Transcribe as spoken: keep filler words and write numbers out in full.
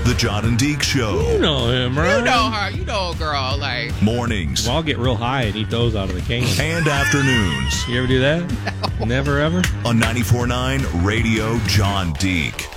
The John and Deke Show. You know him, right? You know her. You know a girl. Like Mornings. Well, I'll get real high and eat those out of the can. And afternoons. You ever do that? No. Never, ever? On ninety-four point nine Radio John Deke.